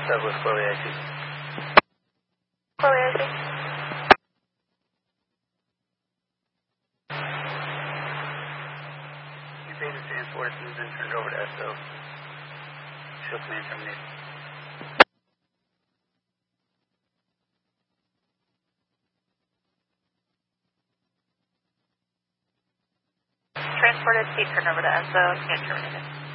Douglas, Chloe IT. Chloe IT. You paid the transport, it's been turned over to SO. Show command terminated. Transported, seat turned over to SO, command terminated.